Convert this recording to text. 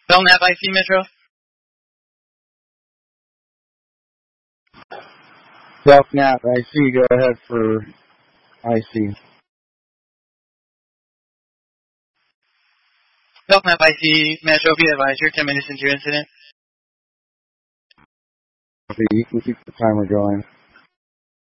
Belknap IC Metro. Belknap IC, go ahead for IC. Belknap IC Metro, be advised, you're 10 minutes into your incident. Okay, you can keep the timer going.